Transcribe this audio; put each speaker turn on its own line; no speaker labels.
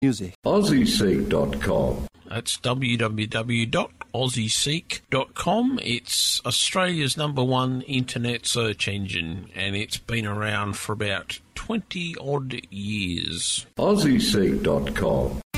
music.
AussieSeek.com.
That's www.aussieseek.com. It's Australia's #1 internet search engine, and it's been around for about 20-odd years.
AussieSeek.com.